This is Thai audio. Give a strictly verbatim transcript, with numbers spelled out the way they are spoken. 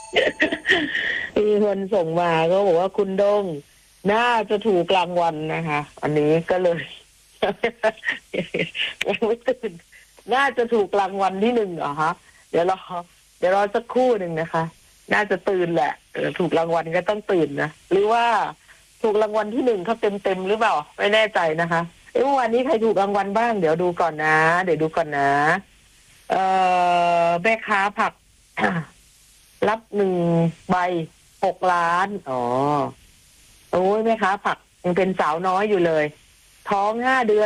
มีคนส่งมาก็บอกว่าคุณดงน่าจะถูกรางวัลนะคะ อันนี้ก็เลยยังไม่ตื่นน่าจะถูกรางวัลที่หนึ่งเหรอคะเดี๋ยวรอเดี๋ยวรอสักครู่หนึ่งนะคะ น่าจะตื่นแหละถูกรางวัลก็ต้องตื่นนะหรือว่าถูกรางวัลที่หนึ่งเขาเต็มเต็มหรือเปล่าไม่แน่ใจนะคะเมื่อวานนี้ใครถูกรางวัลบ้างเดี๋ยวดูก่อนนะเดี๋ยวดูก่อนนะเอ่อแม่ค้าผัก รับหนึ่งใบหกล้านอ๋อโอ้ยแม่ค้าผักยังเป็นสาวน้อยอยู่เลยท้องห้าเดือน